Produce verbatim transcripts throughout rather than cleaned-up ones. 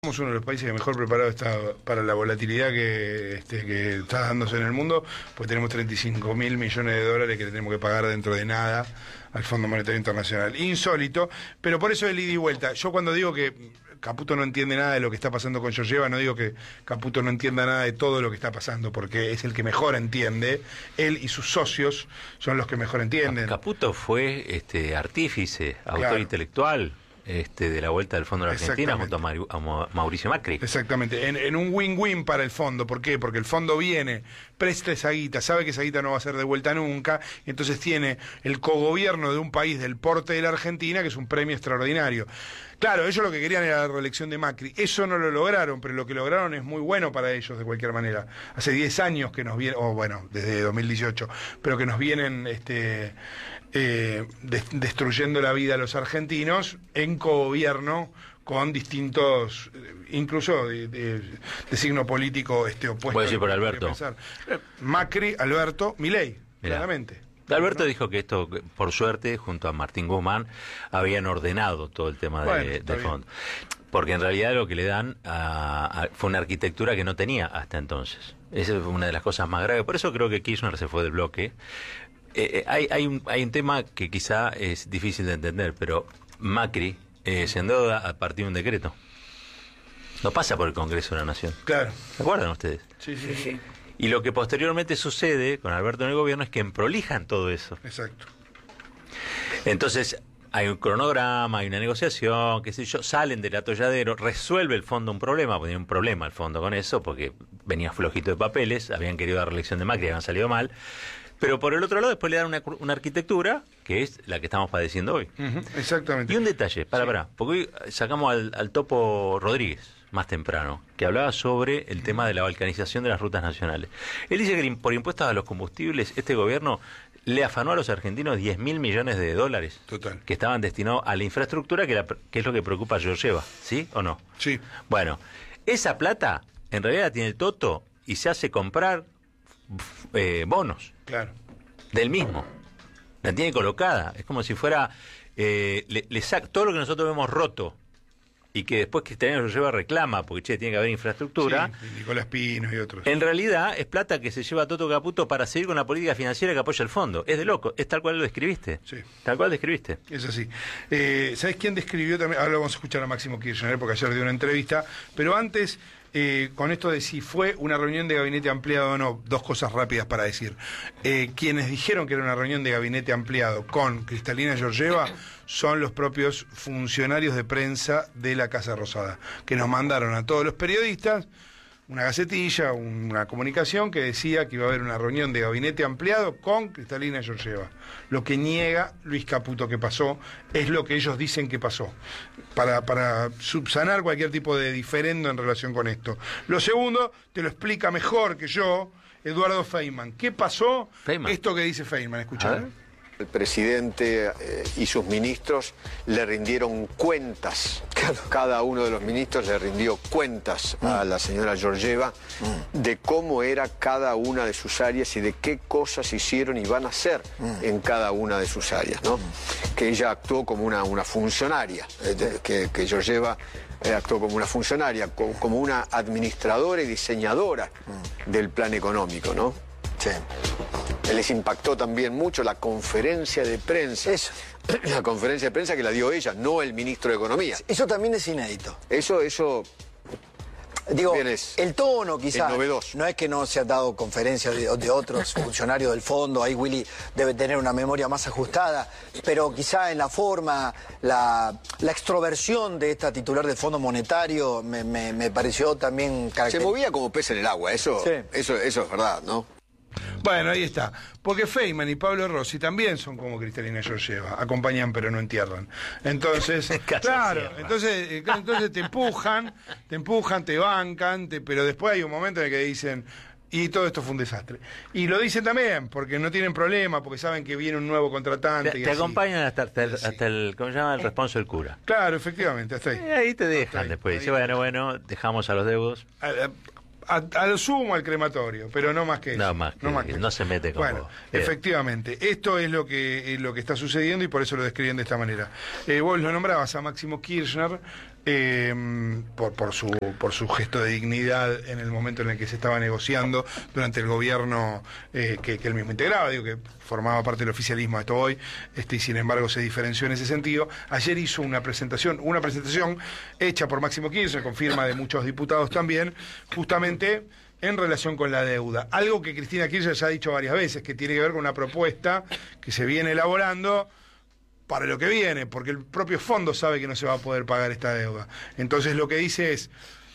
Somos uno de los países que mejor preparado está para la volatilidad que, este, que está dándose en el mundo, pues tenemos treinta y cinco mil millones de dólares que le tenemos que pagar dentro de nada al Fondo Monetario Internacional. Insólito, pero por eso el ida y vuelta. Yo cuando digo que Caputo no entiende nada de lo que está pasando con Georgieva, no digo que Caputo no entienda nada de todo lo que está pasando, porque es el que mejor entiende. Él y sus socios son los que mejor entienden. Caputo fue este artífice, autor Claro. intelectual este de la vuelta del Fondo de la Argentina junto a, Maru, a Mauricio Macri. Exactamente, en, en un win-win para el fondo. ¿Por qué? Porque el fondo viene, presta esa guita, sabe que esa guita no va a ser devuelta nunca, y entonces tiene el cogobierno de un país del porte de la Argentina, que es un premio extraordinario. Claro, ellos lo que querían era la reelección de Macri. Eso no lo lograron, pero lo que lograron es muy bueno para ellos de cualquier manera. Hace diez años que nos vienen, o bueno, desde dos mil dieciocho, pero que nos vienen este, eh, de, destruyendo la vida a los argentinos en cogobierno con distintos, incluso de, de, de signo político este, opuesto. Puedo decir por Alberto. Macri, Alberto, Milei, claramente. Alberto dijo que esto, por suerte, junto a Martín Guzmán, habían ordenado todo el tema bueno, de, de fondo. Porque en realidad lo que le dan a, a, fue una arquitectura que no tenía hasta entonces. Esa es una de las cosas más graves. Por eso creo que Kirchner se fue del bloque. Eh, hay, hay, un, hay un tema que quizá es difícil de entender, pero Macri eh, se endeuda a partir de un decreto. No pasa por el Congreso de la Nación. Claro. ¿Se acuerdan ustedes? Sí, sí, sí. Y lo que posteriormente sucede con Alberto en el gobierno es que emprolijan todo eso. Exacto. Entonces, hay un cronograma, hay una negociación, qué sé yo, salen del atolladero, resuelve el fondo un problema, porque tenía un problema el fondo con eso, porque venía flojito de papeles, habían querido dar reelección de Macri, habían salido mal. Pero por el otro lado, después le dan una, una arquitectura que es la que estamos padeciendo hoy. Uh-huh, exactamente. Y un detalle, para, sí. para, porque hoy sacamos al, al Topo Rodríguez, más temprano, que hablaba sobre el tema de la balcanización de las rutas nacionales. Él dice que por impuestos a los combustibles, este gobierno le afanó a los argentinos diez mil millones de dólares. Total. Que estaban destinados a la infraestructura, que, la, que es lo que preocupa a Georgieva, ¿sí o no? Sí. Bueno, esa plata en realidad la tiene el Toto y se hace comprar eh, bonos. Claro. Del mismo. La tiene colocada. Es como si fuera eh, le, le saca todo lo que nosotros vemos roto y que después que Cristiano Georgieva reclama porque che, tiene que haber infraestructura. Sí, Nicolás Pino y otros. En realidad es plata que se lleva Toto Caputo para seguir con la política financiera que apoya el fondo. Es de loco. Es tal cual lo describiste. Sí. Tal cual describiste. Es así. Eh, ¿Sabés quién describió también? Ahora lo vamos a escuchar a Máximo Kirchner porque ayer dio una entrevista. Pero antes, eh, con esto de si fue una reunión de gabinete ampliado o no, dos cosas rápidas para decir. Eh, quienes dijeron que era una reunión de gabinete ampliado con Cristalina Georgieva son los propios funcionarios de prensa de la Casa Rosada, que nos mandaron a todos los periodistas una gacetilla, una comunicación que decía que iba a haber una reunión de gabinete ampliado con Cristalina Georgieva. Lo que niega Luis Caputo que pasó es lo que ellos dicen que pasó, para, para subsanar cualquier tipo de diferendo en relación con esto. Lo segundo, te lo explica mejor que yo Eduardo Feynman. ¿Qué pasó? Feynman. Esto que dice Feynman, escuchá. El presidente eh, y sus ministros le rindieron cuentas. Claro. Cada uno de los ministros le rindió cuentas mm. a la señora Georgieva mm. de cómo era cada una de sus áreas y de qué cosas hicieron y van a hacer mm. en cada una de sus áreas, ¿no? Mm. Que ella actuó como una, una funcionaria, eh, de, que, que Georgieva eh, actuó como una funcionaria, co como una administradora y diseñadora mm. del plan económico, ¿no? Sí. Les impactó también mucho la conferencia de prensa. Eso. La conferencia de prensa que la dio ella, no el ministro de Economía. Eso también es inédito. Eso, eso... Digo, es, el tono quizás, novedoso. No es que no se han dado conferencias de, de otros funcionarios del fondo, ahí Willy debe tener una memoria más ajustada, pero quizá en la forma, la, la extroversión de esta titular del Fondo Monetario me, me, me pareció también característica. Se movía como pez en el agua, eso, sí. eso, eso es verdad, ¿no? Bueno, ahí está. Porque Feynman y Pablo Rossi también son como Cristalina Georgieva, acompañan pero no entierran. Entonces, claro, entonces, entonces te empujan, te empujan, te bancan, te, pero después hay un momento en el que dicen, y todo esto fue un desastre. Y lo dicen también, porque no tienen problema, porque saben que viene un nuevo contratante. Te, y te así. acompañan hasta, hasta, el, hasta el, ¿cómo se llama? El responso del cura. Claro, efectivamente, hasta ahí. Y ahí te dejan ahí, después. ahí. Dice, bueno, bueno, dejamos a los deudos. A, a, A, a lo sumo al crematorio, pero no más que eso. No más que, no, más que no se mete con Bueno, vos. efectivamente, esto es lo que, es lo que está sucediendo y por eso lo describen de esta manera. Eh, vos lo nombrabas a Máximo Kirchner, Eh, por, por, su, por su gesto de dignidad en el momento en el que se estaba negociando durante el gobierno eh, que, que él mismo integraba, digo que formaba parte del oficialismo hasta hoy, este, y sin embargo se diferenció en ese sentido. Ayer hizo una presentación, una presentación hecha por Máximo Kirchner, con firma de muchos diputados también, justamente en relación con la deuda. Algo que Cristina Kirchner ya ha dicho varias veces, que tiene que ver con una propuesta que se viene elaborando para lo que viene, porque el propio fondo sabe que no se va a poder pagar esta deuda. Entonces lo que dice es,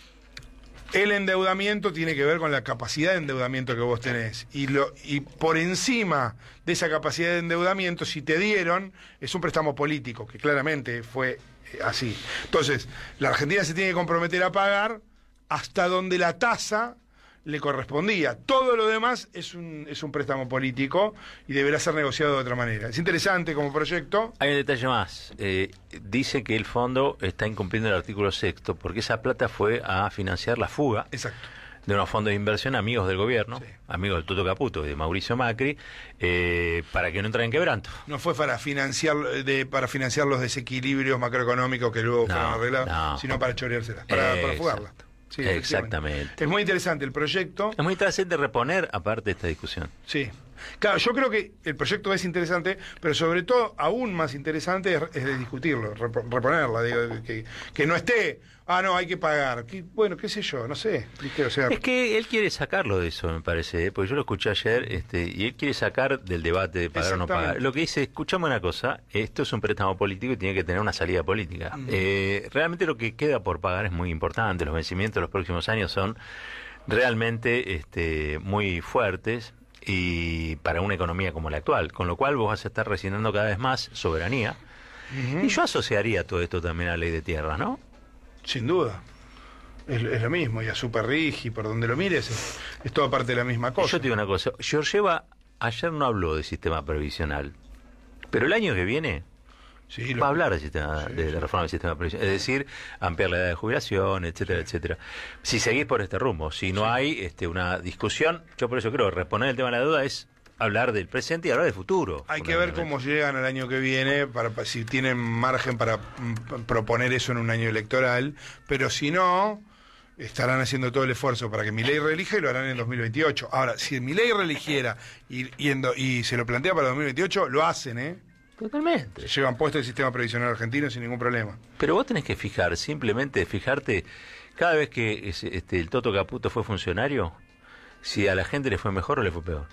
el endeudamiento tiene que ver con la capacidad de endeudamiento que vos tenés. Y, lo, y por encima de esa capacidad de endeudamiento, si te dieron, es un préstamo político, que claramente fue así. Entonces, la Argentina se tiene que comprometer a pagar hasta donde la tasa le correspondía. Todo lo demás es un, es un préstamo político y deberá ser negociado de otra manera. Es interesante como proyecto. Hay un detalle más. Eh, dice que el fondo está incumpliendo el artículo sexto porque esa plata fue a financiar la fuga. Exacto. De unos fondos de inversión amigos del gobierno, sí. amigos del Toto Caputo y de Mauricio Macri, eh, para que no entren en quebranto. No fue para financiar de, para financiar los desequilibrios macroeconómicos que luego no, fueron arreglados, no. sino para choreárselas, para, para fugarla. Sí, exactamente. Es muy interesante el proyecto. Es muy interesante reponer aparte esta discusión. Sí. Claro, yo creo que el proyecto es interesante, pero sobre todo, aún más interesante es, es de discutirlo, reponerla, digo, que, que no esté, ah, no, hay que pagar. Que, bueno, qué sé yo, no sé. ¿Viste? O sea, es que él quiere sacarlo de eso, me parece, ¿eh? Porque yo lo escuché ayer, este, y él quiere sacar del debate de pagar o no pagar. Lo que dice, escuchame una cosa, esto es un préstamo político y tiene que tener una salida política. Uh-huh. eh, realmente lo que queda por pagar es muy importante, los vencimientos de los próximos años son realmente este, muy fuertes, y para una economía como la actual, con lo cual vos vas a estar resignando cada vez más soberanía. Uh-huh. Y yo asociaría todo esto también a la ley de tierra, ¿no? Sin duda. Es, es lo mismo, y a Superrig, y por donde lo mires, es, es toda parte de la misma cosa. Yo te digo una cosa, Georgieva ayer no habló de sistema previsional, pero el año que viene sí, va lo... a hablar de, sistema, sí, de la reforma del sistema previsional, es decir, ampliar la edad de jubilación, etcétera, sí. etcétera. Si seguís por este rumbo, si no sí. hay este, una discusión, yo por eso creo que reponer el tema de la deuda es hablar del presente y hablar del futuro. Hay que ver cómo llegan el año que viene, para, para si tienen margen para m, proponer eso en un año electoral, pero si no, estarán haciendo todo el esfuerzo para que Milei reelija y lo harán en dos mil veintiocho. Ahora, si Milei reeligiera y, y, en do, y se lo plantea para dos mil veintiocho, lo hacen, ¿eh? Totalmente. Llevan puesto el sistema previsional argentino sin ningún problema. Pero vos tenés que fijar, simplemente fijarte, cada vez que este, el Toto Caputo fue funcionario, si a la gente le fue mejor o le fue peor.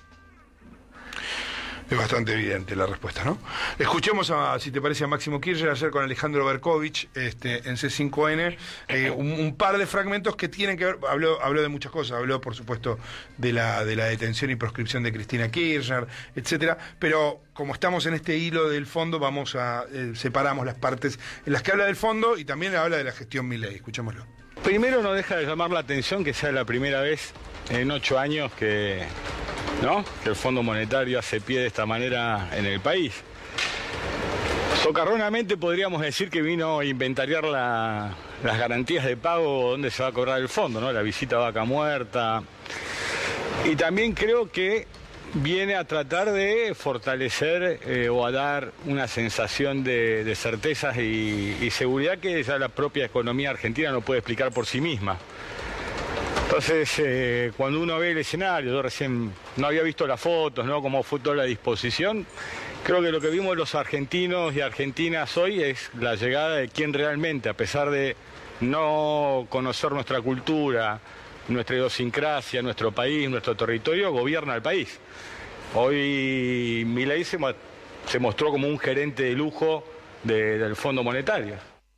Es bastante evidente la respuesta, ¿no? Escuchemos, a, si te parece, a Máximo Kirchner ayer con Alejandro Berkovich este, en C cinco N, eh, un, un par de fragmentos que tienen que ver, habló, habló de muchas cosas, habló por supuesto de la, de la detención y proscripción de Cristina Kirchner, etcétera, pero como estamos en este hilo del fondo, vamos a, eh, separamos las partes en las que habla del fondo y también habla de la gestión Milei. Escuchémoslo. Primero, no deja de llamar la atención que sea la primera vez en ocho años que, ¿no? que el Fondo Monetario hace pie de esta manera en el país. Socarronamente podríamos decir que vino a inventariar la, las garantías de pago donde se va a cobrar el fondo, ¿no? La visita a vaca muerta. Y también creo que viene a tratar de fortalecer eh, o a dar una sensación de, de certezas y, y seguridad que ya la propia economía argentina no puede explicar por sí misma. Entonces, eh, cuando uno ve el escenario, yo recién no había visto las fotos, ¿no? Cómo fue toda la disposición, creo que lo que vimos los argentinos y argentinas hoy es la llegada de quien realmente, a pesar de no conocer nuestra cultura, nuestra idiosincrasia, nuestro país, nuestro territorio, gobierna el país. Hoy Milei se, se mostró como un gerente de lujo de, del Fondo Monetario.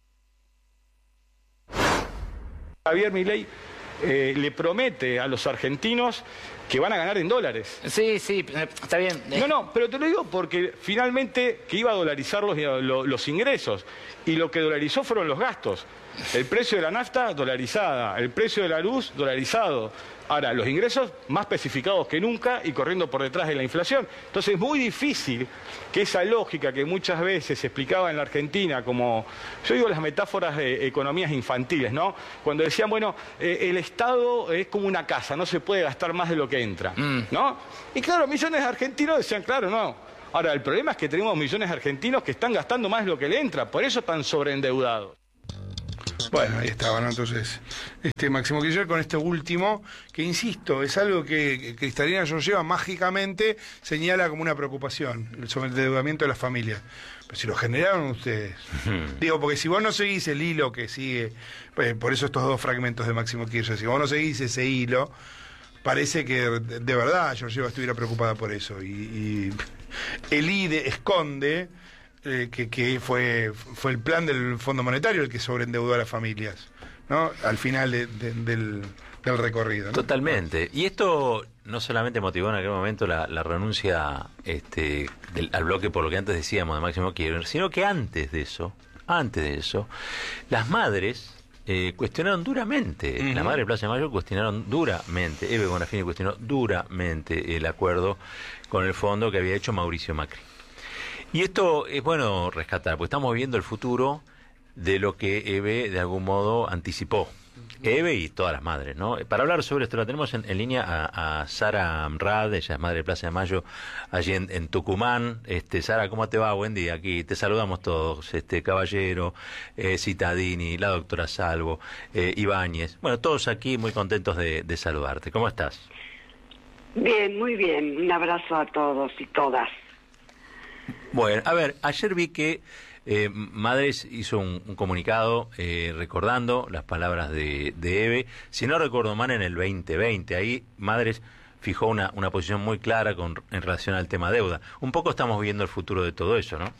Javier Milei eh, le promete a los argentinos que van a ganar en dólares. Sí, sí, está bien. No, no, pero te lo digo porque finalmente que iba a dolarizar los, los, los ingresos y lo que dolarizó fueron los gastos. El precio de la nafta dolarizada, el precio de la luz dolarizado. Ahora, los ingresos más especificados que nunca y corriendo por detrás de la inflación. Entonces es muy difícil que esa lógica que muchas veces se explicaba en la Argentina como, yo digo las metáforas de economías infantiles, ¿no? Cuando decían, bueno, eh, el Estado es como una casa, no se puede gastar más de lo que entra, mm. ¿no? Y claro, millones de argentinos decían, claro, no. Ahora, el problema es que tenemos millones de argentinos que están gastando más de lo que le entra, por eso están sobreendeudados. Bueno, ahí estaba, ¿no? Entonces, este Máximo Kirchner con este último, que insisto, es algo que, que Cristalina Georgieva mágicamente señala como una preocupación, el sobreendeudamiento de las familias. Pero si lo generaron ustedes. Digo, porque si vos no seguís el hilo que sigue, pues, por eso estos dos fragmentos de Máximo Kirchner, si vos no seguís ese hilo, parece que de, de verdad Georgieva estuviera preocupada por eso. Y, y el I D E esconde eh, que, que fue, fue el plan del Fondo Monetario el que sobreendeudó a las familias, ¿no? Al final de, de, del, del recorrido, ¿no? Totalmente. Y esto no solamente motivó en aquel momento la, la renuncia este, del, al bloque, por lo que antes decíamos de Máximo Kirchner, sino que antes de eso, antes de eso, las madres Eh, cuestionaron duramente, uh-huh. La madre de Plaza de Mayo cuestionaron duramente, Eve Bonafini cuestionó duramente el acuerdo con el fondo que había hecho Mauricio Macri. Y esto es bueno rescatar, porque estamos viendo el futuro de lo que Eve de algún modo anticipó. Eve y todas las madres, ¿no? Para hablar sobre esto la tenemos en, en línea a, a Sara Amrad, ella es madre de Plaza de Mayo, allí en, en Tucumán. Este, Sara, ¿cómo te va? Buen día, aquí te saludamos todos, este Caballero, eh, Cittadini, la doctora Salvo, eh, Ibáñez, bueno, todos aquí muy contentos de, de saludarte. ¿Cómo estás? Bien, muy bien, un abrazo a todos y todas. Bueno, a ver, ayer vi que Eh, Madres hizo un, un comunicado eh, recordando las palabras de, de Eve, si no recuerdo mal, en el veinte veinte. Ahí Madres fijó una, una posición muy clara con, en relación al tema deuda. Un poco estamos viendo el futuro de todo eso, ¿no?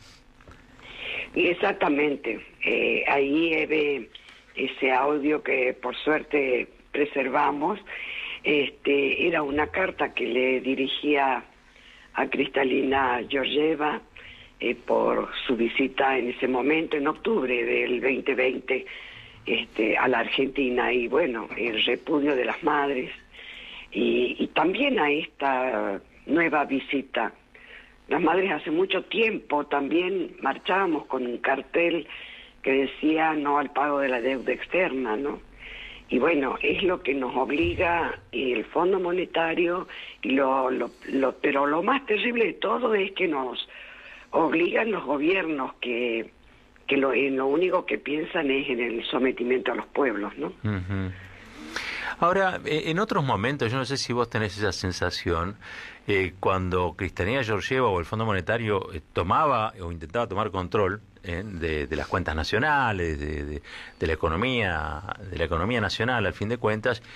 Exactamente. Eh, ahí Eve, ese audio que por suerte preservamos, este, era una carta que le dirigía a Cristalina Georgieva, Eh, por su visita en ese momento, en octubre del veinte veinte, este, a la Argentina, y bueno, el repudio de las madres, y, y también a esta nueva visita. Las madres hace mucho tiempo también marchábamos con un cartel que decía no al pago de la deuda externa, ¿no? Y bueno, es lo que nos obliga el Fondo Monetario, y lo, lo, lo, pero lo más terrible de todo es que nos obligan los gobiernos que, que lo, en lo único que piensan es en el sometimiento a los pueblos, ¿no? Uh-huh. Ahora, en otros momentos, yo no sé si vos tenés esa sensación, eh, cuando Cristalina Georgieva o el Fondo Monetario eh, tomaba o intentaba tomar control eh, de, de las cuentas nacionales, de, de, de la economía, de la economía nacional, al fin de cuentas,